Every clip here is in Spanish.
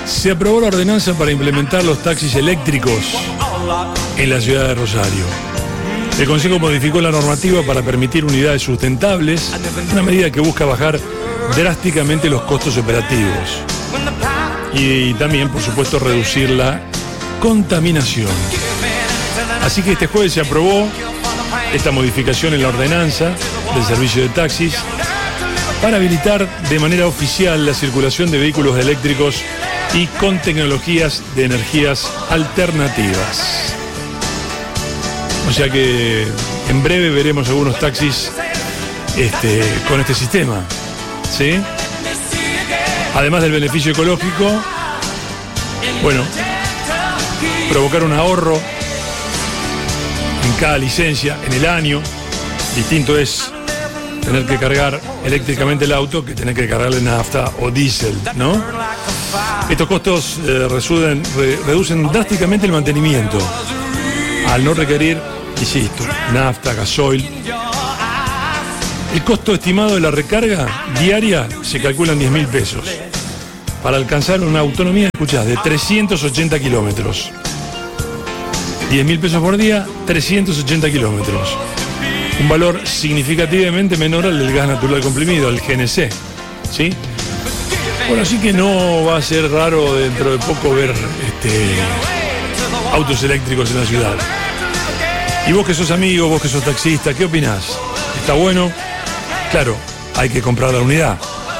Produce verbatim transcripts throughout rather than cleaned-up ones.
Se aprobó la ordenanza para implementar los taxis eléctricos en la ciudad de Rosario. El Consejo modificó la normativa para permitir unidades sustentables, una medida que busca bajar drásticamente los costos operativos y también, por supuesto, reducir la contaminación. Así que este jueves se aprobó esta modificación en la ordenanza del servicio de taxis para habilitar de manera oficial la circulación de vehículos eléctricos y con tecnologías de energías alternativas. O sea que en breve veremos algunos taxis este, con este sistema, ¿sí? Además del beneficio ecológico, bueno, provocar un ahorro en cada licencia, en el año. Distinto es tener que cargar eléctricamente el auto que tener que cargarle nafta o diésel, ¿no? Estos costos eh, resuelven, re, reducen drásticamente el mantenimiento al no requerir, insisto, nafta, gasoil. El costo estimado de la recarga diaria se calcula en diez mil pesos para alcanzar una autonomía, escuchá, de trescientos ochenta kilómetros. diez mil pesos por día, trescientos ochenta kilómetros. Un valor significativamente menor al del gas natural comprimido, al G N C, ¿sí? Bueno, así que no va a ser raro dentro de poco ver este, autos eléctricos en la ciudad. Y vos que sos amigo, vos que sos taxista, ¿qué opinás? ¿Está bueno? Claro, hay que comprar la unidad.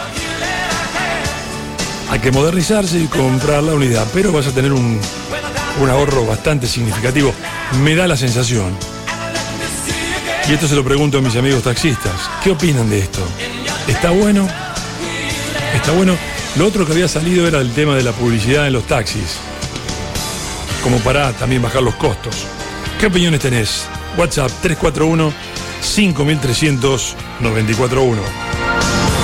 Hay que modernizarse y comprar la unidad, pero vas a tener un, un ahorro bastante significativo. Me da la sensación. Y esto se lo pregunto a mis amigos taxistas. ¿Qué opinan de esto? ¿Está bueno? ¿Está bueno? Lo otro que había salido era el tema de la publicidad en los taxis, como para también bajar los costos. ¿Qué opiniones tenés? WhatsApp tres cuatro uno, cinco tres cero cero, nueve cuatro uno.